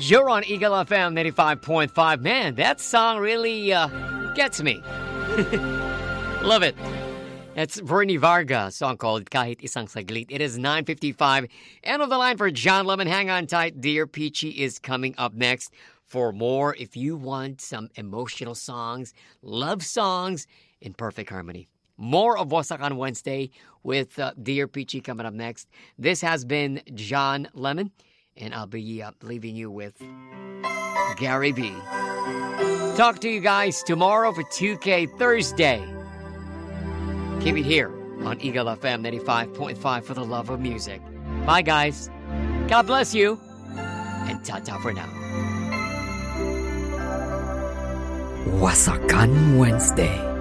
You're on Eagle FM 95.5. Man, that song really gets me. Love it. That's Vernie Varga, song called Kahit Isang Saglit. It is 9:55. End of the line for John Lemon. Hang on tight. Dear Peachy is coming up next for more. If you want some emotional songs, love songs in perfect harmony. More of Wasak on Wednesday with Dear Peachy coming up next. This has been John Lemon, and I'll be leaving you with Gary B. Talk to you guys tomorrow for 2K Thursday. Keep it here on Eagle FM 95.5 for the love of music. Bye, guys. God bless you. And ta-ta for now. Wasakan Wednesday.